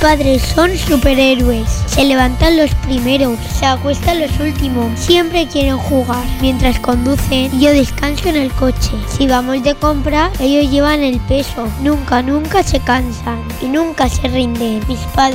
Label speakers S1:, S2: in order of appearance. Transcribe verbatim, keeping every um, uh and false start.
S1: padres son superhéroes. Se levantan los primeros, se acuestan los últimos. Siempre quieren jugar. Mientras conducen, yo descanso en el coche. Si vamos de compra, ellos llevan el peso. Nunca, nunca se cansan y nunca se rinden. Mis padres